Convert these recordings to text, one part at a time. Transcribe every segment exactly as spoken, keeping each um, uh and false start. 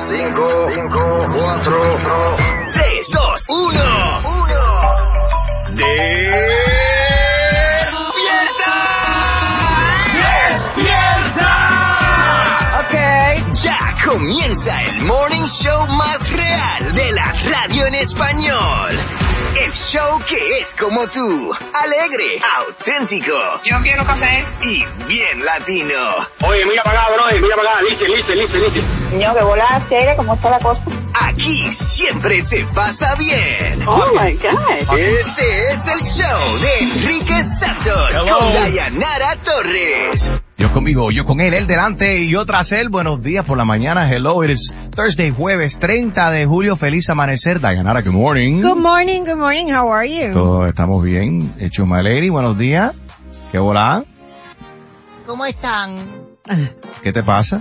cinco, cuatro, tres, dos, uno. ¡Despierta! ¡Despierta! Ok, ya comienza el morning show más real de la radio en español. El show que es como tú, alegre, auténtico. Yo quiero café. Y bien latino. Oye, mira para acá, bro, mira para acá, listen, listen, listen, listen. Niño, que volada seria, ¿cómo está la cosa? Aquí siempre se pasa bien. Oh my God. Este es el show de Enrique Santos. Hello. Con Dayanara Torres. Yo conmigo, yo con él, él delante y yo tras él. Buenos días por la mañana. Hello, it is Thursday, jueves treinta de julio. Feliz amanecer. Dayanara, good morning. Good morning, good morning. How are you? Todos estamos bien. Hecho, my lady, buenos días. ¿Qué volá? ¿Cómo están? ¿Qué te pasa?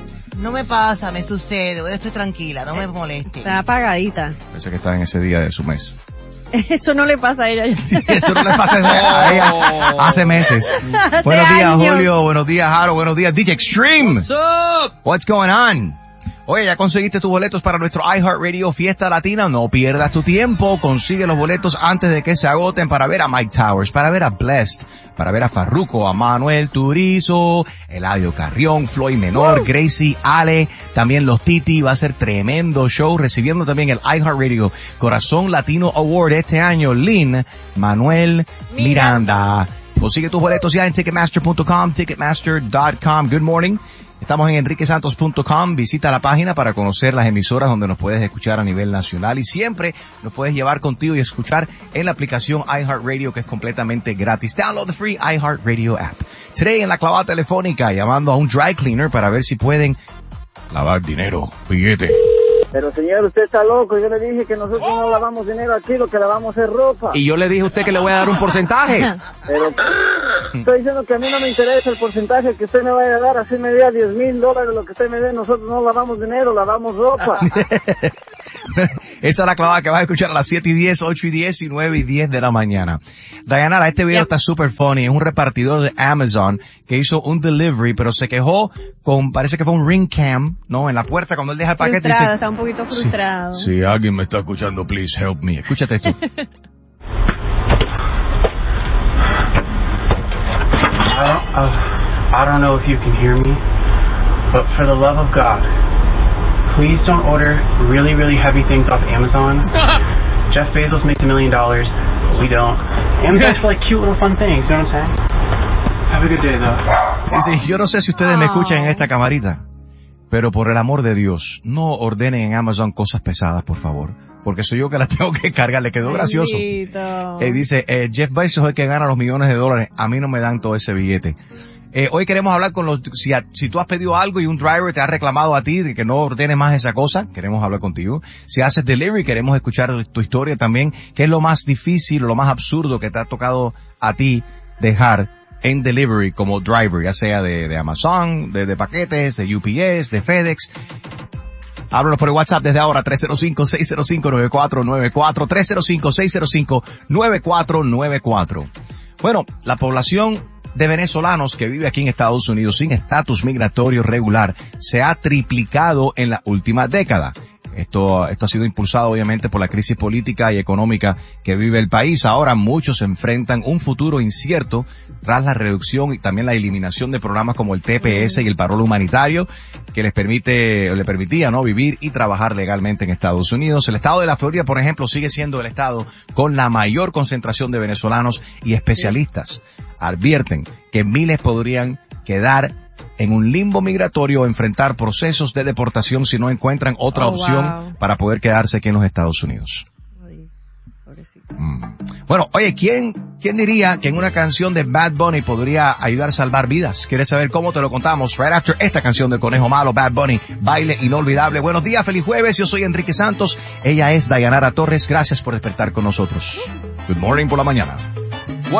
No me pasa, me sucede. Yo estoy tranquila, no me moleste. Está apagadita. Parece que está en ese día de su mes. Eso no le pasa a ella. Eso no le pasa a ella hace meses. Hace buenos días, años. Julio. Buenos días, Jaro. Buenos días, D J Extreme. What's up? What's going on? Oye, ¿ya conseguiste tus boletos para nuestro iHeartRadio Fiesta Latina? No pierdas tu tiempo. Consigue los boletos antes de que se agoten para ver a Mike Towers, para ver a Blessed, para ver a Farruko, a Manuel Turizo, Eladio Carrión, Floyd Menor, uh. Gracie, Ale, también los Titi. Va a ser tremendo show, recibiendo también el iHeartRadio Corazón Latino Award este año. Lin Manuel Miranda. Miranda. Consigue tus boletos ya en Ticketmaster punto com, Ticketmaster punto com. Good morning. Estamos en enrique santos punto com. Visita la página para conocer las emisoras donde nos puedes escuchar a nivel nacional y siempre nos puedes llevar contigo y escuchar en la aplicación iHeartRadio, que es completamente gratis. Download the free iHeartRadio app. Today en la clavada telefónica llamando a un dry cleaner para ver si pueden lavar dinero, billete. Pero señor, usted está loco. Yo le dije que nosotros no lavamos dinero aquí, lo que lavamos es ropa. Y yo le dije a usted que le voy a dar un porcentaje. Pero estoy diciendo que a mí no me interesa el porcentaje que usted me vaya a dar. Así me dé diez mil dólares lo que usted me dé. Nosotros no lavamos dinero, lavamos ropa. Esa es la clavada que vas a escuchar a las siete y diez, ocho y diez y nueve y diez de la mañana. Dayanara, este video yep. está super funny. Es un repartidor de Amazon que hizo un delivery, pero se quejó con, parece que fue un ring cam, ¿no? En la puerta cuando él deja el paquete. Frustrado, dice, está un poquito frustrado. Si, si alguien me está escuchando, please help me. Escúchate esto. I don't, uh, I don't know if you can hear me, but for the love of God, please don't order really, really heavy things off Amazon. Jeff Bezos makes a million dollars, but we don't. Amazon's for like cute little fun things, you know what I'm saying? Have a good day, though. Dice, yo no sé si ustedes oh. me escuchan en esta camarita, pero por el amor de Dios, no ordenen en Amazon cosas pesadas, por favor. Porque soy yo que las tengo que cargar. Le quedó gracioso. Eh, dice, eh, Jeff Bezos es el que gana los millones de dólares. A mí no me dan todo ese billete. Eh, hoy queremos hablar con los, si, a, si tú has pedido algo y un driver te ha reclamado a ti de que no ordenes más esa cosa, queremos hablar contigo. Si haces delivery, queremos escuchar tu historia también. ¿Qué es lo más difícil, lo más absurdo que te ha tocado a ti dejar en delivery como driver, ya sea de, de Amazon, de, de paquetes, de U P S, de FedEx? Háblanos por el WhatsApp desde ahora, tres cero cinco, seis cero cinco, nueve cuatro nueve cuatro, tres cero cinco, seis cero cinco, nueve cuatro nueve cuatro. Bueno, la población de venezolanos que vive aquí en Estados Unidos sin estatus migratorio regular se ha triplicado en la última década. Esto, esto ha sido impulsado obviamente por la crisis política y económica que vive el país. Ahora muchos enfrentan un futuro incierto tras la reducción y también la eliminación de programas como el T P S y el parol humanitario que les permite, le permitía, ¿no?, vivir y trabajar legalmente en Estados Unidos. El estado de la Florida, por ejemplo, sigue siendo el estado con la mayor concentración de venezolanos y especialistas advierten que miles podrían quedar en un limbo migratorio o enfrentar procesos de deportación si no encuentran otra oh, opción wow. para poder quedarse aquí en los Estados Unidos. Ay, pobrecito. Mm. Bueno, oye, ¿quién, quién diría que en una canción de Bad Bunny podría ayudar a salvar vidas? ¿Quieres saber cómo? Te lo contamos right after esta canción del Conejo Malo, Bad Bunny, Baile Inolvidable. Buenos días, feliz jueves, yo soy Enrique Santos, ella es Dayanara Torres, gracias por despertar con nosotros. Good morning por la mañana.